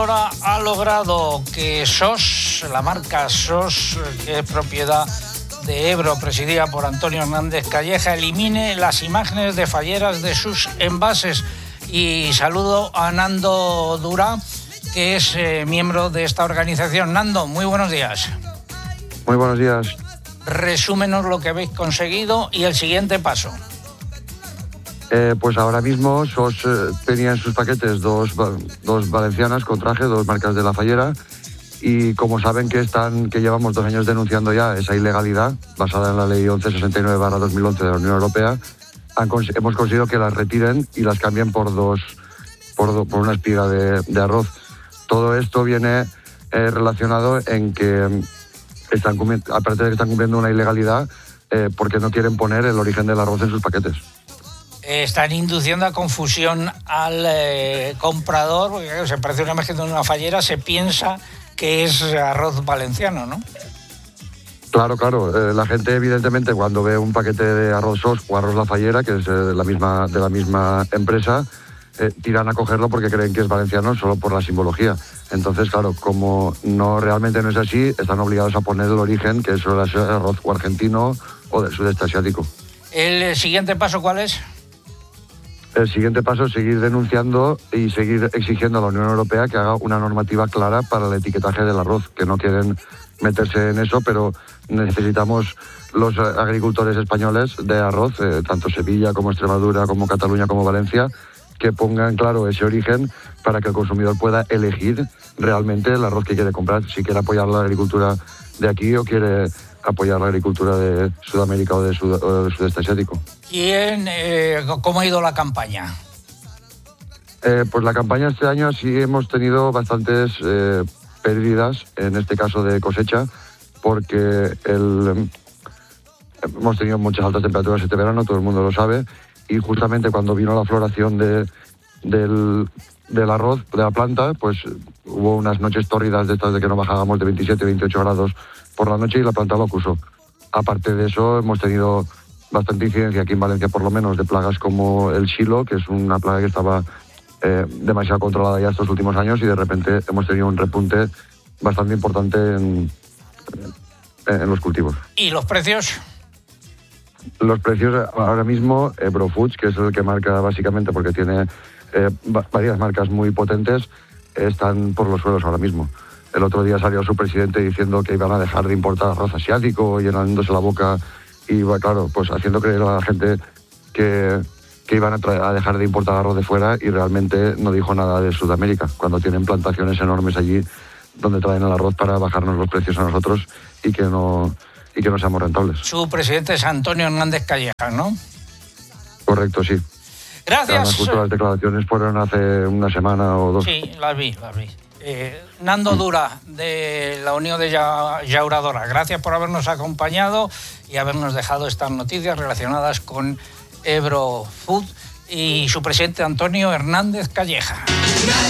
Ahora ha logrado que SOS, la marca SOS, que es propiedad de Ebro, presidida por Antonio Hernández Calleja, elimine las imágenes de falleras de sus envases. Y saludo a Nando Dura, que es miembro de esta organización. Nando, muy buenos días. Muy buenos días. Resúmenos lo que habéis conseguido y el siguiente paso. Pues ahora mismo SOS tenía en sus paquetes dos valencianas con traje, dos marcas de la fallera, y como saben que llevamos 2 años denunciando ya esa ilegalidad basada en la ley 1169/2011 de la Unión Europea, hemos conseguido que las retiren y las cambien por una espiga de arroz. Todo esto viene relacionado en que aparte de que están cumpliendo una ilegalidad, porque no quieren poner el origen del arroz en sus paquetes. Están induciendo a confusión al comprador, porque claro, se parece una imagen de una fallera, se piensa que es arroz valenciano, ¿no? Claro. La gente, evidentemente, cuando ve un paquete de arroz SOS o arroz La Fallera, que es de la misma empresa, tiran a cogerlo porque creen que es valenciano solo por la simbología. Entonces, claro, como realmente no es así, están obligados a poner el origen, que es arroz o argentino o del sudeste asiático. ¿El siguiente paso cuál es? El siguiente paso es seguir denunciando y seguir exigiendo a la Unión Europea que haga una normativa clara para el etiquetaje del arroz, que no quieren meterse en eso, pero necesitamos los agricultores españoles de arroz, tanto Sevilla como Extremadura, como Cataluña, como Valencia, que pongan claro ese origen para que el consumidor pueda elegir realmente el arroz que quiere comprar, si quiere apoyar la agricultura de aquí o quiere apoyar la agricultura de Sudamérica o del sudeste asiático. ¿Cómo ha ido la campaña? Pues la campaña este año sí hemos tenido bastantes pérdidas, en este caso de cosecha, porque hemos tenido muchas altas temperaturas este verano, todo el mundo lo sabe, y justamente cuando vino la floración del arroz, de la planta, pues hubo unas noches tórridas de estas de que no bajábamos de 27, 28 grados por la noche y la planta lo acusó. Aparte de eso, hemos tenido bastante incidencia aquí en Valencia, por lo menos, de plagas como el xilo, que es una plaga que estaba demasiado controlada ya estos últimos años, y de repente hemos tenido un repunte bastante importante en los cultivos. ¿Y los precios? Los precios ahora mismo, Ebro Foods, que es el que marca básicamente porque tiene varias marcas muy potentes, están por los suelos ahora mismo. El otro día salió su presidente diciendo que iban a dejar de importar arroz asiático, llenándose la boca y, claro, pues haciendo creer a la gente que iban a dejar de importar arroz de fuera, y realmente no dijo nada de Sudamérica, cuando tienen plantaciones enormes allí donde traen el arroz para bajarnos los precios a nosotros y que no seamos rentables. Su presidente es Antonio Hernández Calleja, ¿no? Correcto, sí. Gracias. Además, justo las declaraciones fueron hace una semana o 2. Sí, las vi. Nando Dura, de la Unión de Llauradora, gracias por habernos acompañado y habernos dejado estas noticias relacionadas con Ebro Food y su presidente Antonio Hernández Calleja.